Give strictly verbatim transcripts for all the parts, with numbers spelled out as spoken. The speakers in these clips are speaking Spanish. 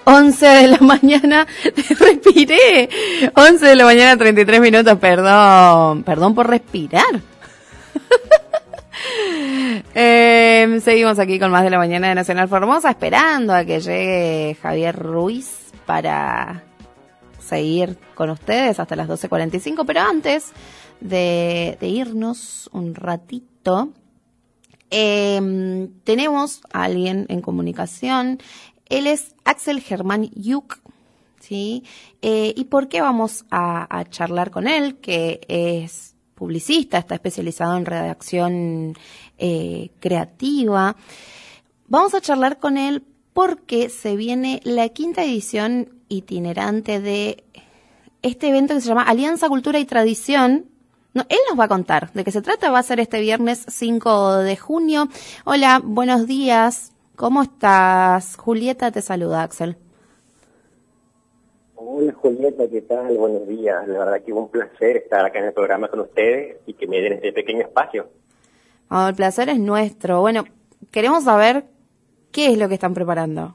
once de la mañana, respiré, once de la mañana, treinta y tres minutos, perdón, perdón por respirar. eh, seguimos aquí con más de la mañana de Nacional Formosa, esperando a que llegue Javier Ruiz para seguir con ustedes hasta las doce cuarenta y cinco, pero antes de, de irnos un ratito, eh, tenemos a alguien en comunicación. Él es Axel Germán Yuc, ¿sí? Eh, ¿Y por qué vamos a, a charlar con él? Que es publicista, está especializado en redacción eh, creativa. Vamos a charlar con él porque se viene la quinta edición itinerante de este evento que se llama Alianza Cultura y Tradición. No, él nos va a contar de qué se trata. Va a ser este viernes cinco de junio. Hola, buenos días. ¿Cómo estás? Julieta te saluda, Axel. Hola Julieta, ¿qué tal? Buenos días. La verdad que es un placer estar acá en el programa con ustedes y que me den este pequeño espacio. Oh, el placer es nuestro. Bueno, queremos saber qué es lo que están preparando.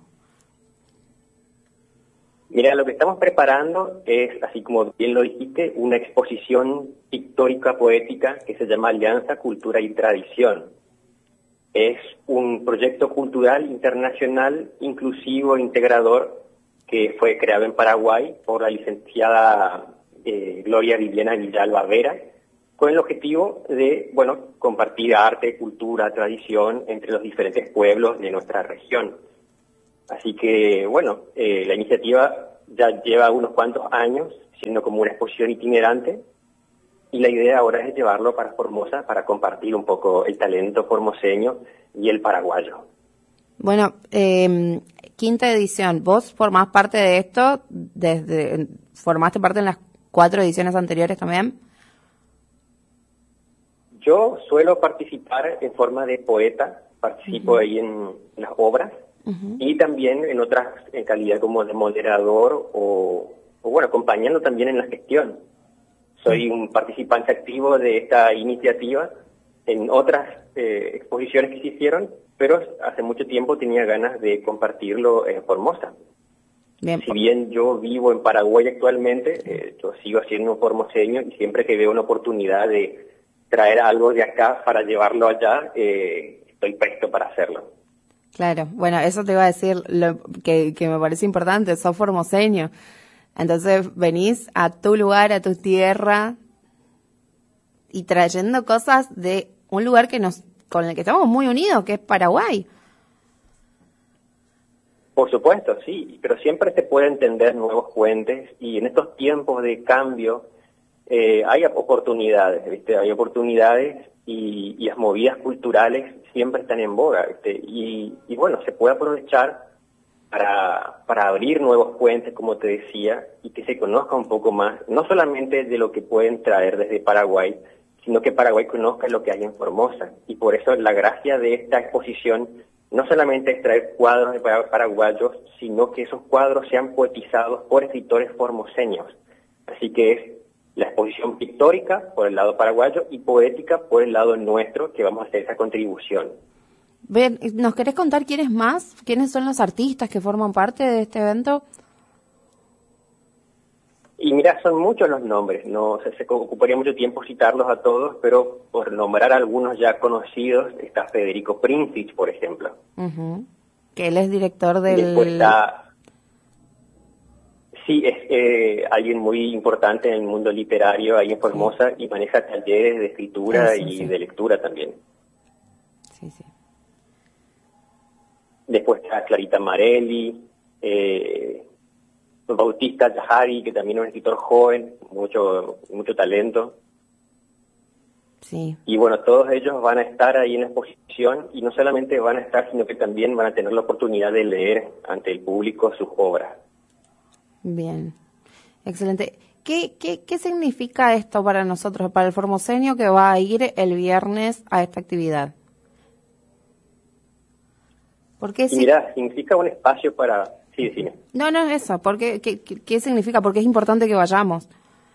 Mira, lo que estamos preparando es, así como bien lo dijiste, una exposición pictórica poética que se llama Alianza, Cultura y Tradición. Es un proyecto cultural internacional inclusivo e integrador que fue creado en Paraguay por la licenciada eh, Gloria Viviana Villalba Vera, con el objetivo de, bueno, compartir arte, cultura, tradición entre los diferentes pueblos de nuestra región. Así que, bueno, eh, la iniciativa ya lleva unos cuantos años siendo como una exposición itinerante y la idea ahora es llevarlo para Formosa para compartir un poco el talento formoseño y el paraguayo. Bueno, eh, quinta edición. ¿Vos formás parte de esto? Desde ¿Formaste parte en las cuatro ediciones anteriores también? Yo suelo participar en forma de poeta, participo uh-huh. ahí en las obras. Uh-huh. Y también en otras, en calidad como de moderador o, o bueno, acompañando también en la gestión. Soy un participante activo de esta iniciativa en otras eh, exposiciones que se hicieron, pero hace mucho tiempo tenía ganas de compartirlo en Formosa. Bien. Si bien yo vivo en Paraguay actualmente, eh, yo sigo siendo un formoseño y siempre que veo una oportunidad de traer algo de acá para llevarlo allá, eh, estoy presto para hacerlo. Claro, bueno, eso te iba a decir lo que, que me parece importante, sos formoseño, entonces venís a tu lugar, a tu tierra y trayendo cosas de un lugar que nos con el que estamos muy unidos, que es Paraguay. Por supuesto, sí, pero siempre se pueden tender nuevos puentes y en estos tiempos de cambio eh, hay oportunidades, ¿viste? Hay oportunidades y, y las movidas culturales siempre están en boga, ¿viste? Y, y bueno, se puede aprovechar para, para abrir nuevos puentes, como te decía, y que se conozca un poco más, no solamente de lo que pueden traer desde Paraguay, sino que Paraguay conozca lo que hay en Formosa. Y por eso la gracia de esta exposición no solamente es traer cuadros de paraguayos, sino que esos cuadros sean poetizados por escritores formoseños. Así que es la exposición pictórica por el lado paraguayo y poética por el lado nuestro, que vamos a hacer esa contribución. Ven, ¿nos querés contar quiénes más? ¿Quiénes son los artistas que forman parte de este evento? Y mira, son muchos los nombres, no se, se ocuparía mucho tiempo citarlos a todos, pero por nombrar algunos ya conocidos, está Federico Princich, por ejemplo. Uh-huh. Que él es director del... Después está... Sí, es eh, alguien muy importante en el mundo literario ahí en Formosa, sí. Y maneja talleres de escritura sí, sí, y sí. de lectura también. Sí, sí. Después está Clarita Marelli, eh, Bautista Yahari, que también es un escritor joven, mucho mucho talento. Sí. Y bueno, todos ellos van a estar ahí en la exposición y no solamente van a estar, sino que también van a tener la oportunidad de leer ante el público sus obras. Bien, excelente. ¿Qué, qué, qué significa esto para nosotros, para el formoseño que va a ir el viernes a esta actividad? Porque si... Mira, significa un espacio para... Sí, decime. No, no es eso. Porque, ¿qué, qué, ¿Qué significa? Porque es importante que vayamos.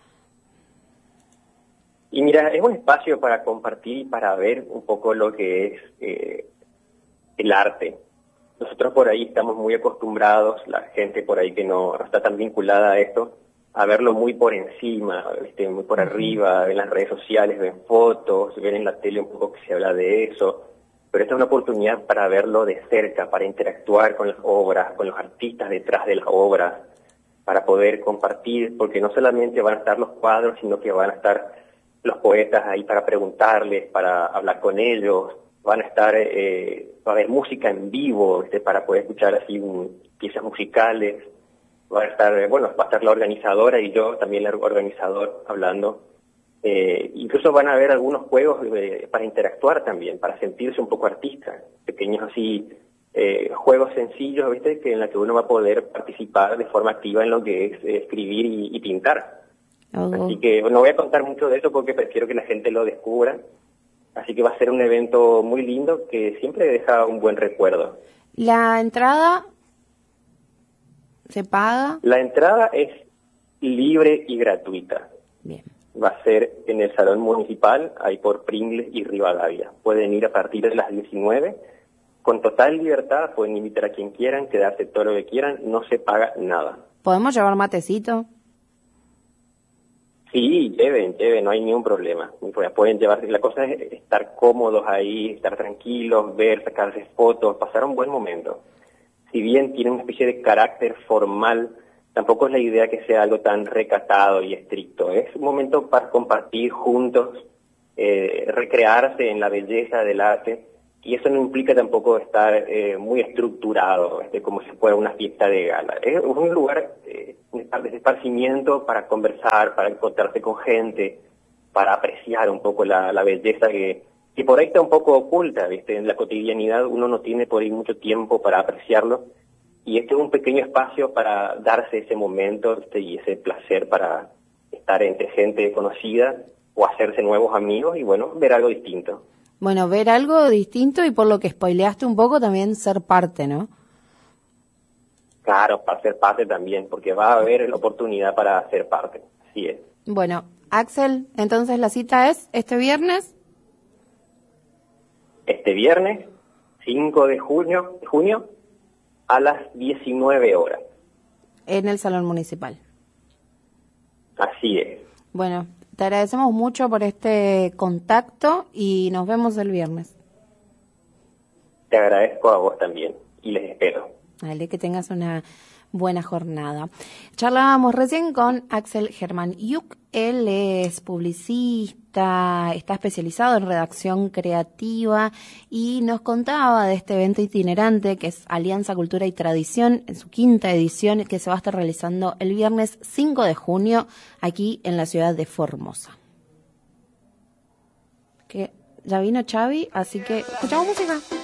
Y mira, es un espacio para compartir y para ver un poco lo que es eh, el arte. nosotros por ahí estamos muy acostumbrados, la gente por ahí que no, no está tan vinculada a esto, a verlo muy por encima, ¿viste? Muy por arriba, ven las redes sociales, ven fotos, ven en la tele un poco que se habla de eso, pero esta es una oportunidad para verlo de cerca, para interactuar con las obras, con los artistas detrás de las obras, para poder compartir, porque no solamente van a estar los cuadros, sino que van a estar los poetas ahí para preguntarles, para hablar con ellos, van a estar, eh, va a haber música en vivo, ¿viste? Para poder escuchar así un, piezas musicales. Va a estar, bueno, va a estar la organizadora y yo, también el organizador, hablando. Eh, incluso van a haber algunos juegos eh, para interactuar también, para sentirse un poco artista. Pequeños así, eh, juegos sencillos, ¿viste? Que en la que uno va a poder participar de forma activa en lo que es eh, escribir y, y pintar. Oh. Así que no voy a contar mucho de eso porque prefiero que la gente lo descubra. Así que va a ser un evento muy lindo que siempre deja un buen recuerdo. La entrada... ¿Se paga? La entrada es libre y gratuita. Bien. Va a ser en el Salón Municipal, ahí por Pringles y Rivadavia. Pueden ir a partir de las diecinueve, con total libertad, pueden invitar a quien quieran, quedarse todo lo que quieran, no se paga nada. ¿Podemos llevar matecito? Sí, lleven, lleven, no hay ningún problema. Pueden llevar, la cosa es estar cómodos ahí, estar tranquilos, ver, sacarse fotos, pasar un buen momento. Si bien tiene una especie de carácter formal, tampoco es la idea que sea algo tan recatado y estricto. Es un momento para compartir juntos, eh, recrearse en la belleza del arte, y eso no implica tampoco estar eh, muy estructurado, este, como si fuera una fiesta de gala. Es un lugar eh, de esparcimiento para conversar, para encontrarse con gente, para apreciar un poco la, la belleza que... que por ahí está un poco oculta, ¿viste? En la cotidianidad uno no tiene por ahí mucho tiempo para apreciarlo, y este es un pequeño espacio para darse ese momento, ¿viste? Y ese placer para estar entre gente conocida o hacerse nuevos amigos y, bueno, ver algo distinto. Bueno, ver algo distinto y por lo que spoileaste un poco también ser parte, ¿no? Claro, para ser parte también, porque va a haber la oportunidad para ser parte, así es. Bueno, Axel, entonces la cita es este viernes... Este viernes, cinco de junio, junio, a las diecinueve horas. En el Salón Municipal. Así es. Bueno, te agradecemos mucho por este contacto y nos vemos el viernes. Te agradezco a vos también y les espero. Dale, que tengas una buena jornada. Charlábamos recién con Axel Germán Yuc. Él es publicista, está especializado en redacción creativa y nos contaba de este evento itinerante que es Alianza Cultura y Tradición en su quinta edición, que se va a estar realizando el viernes cinco de junio aquí en la ciudad de Formosa. Que ya vino Xavi, así que escuchamos música.